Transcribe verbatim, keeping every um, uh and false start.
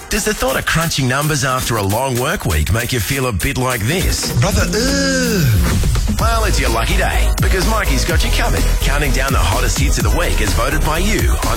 Does the thought of crunching numbers after a long work week make you feel a bit like this? Brother, ugh. Well, it's your lucky day, because Mikey's got you covered. Counting down the hottest hits of the week as voted by you on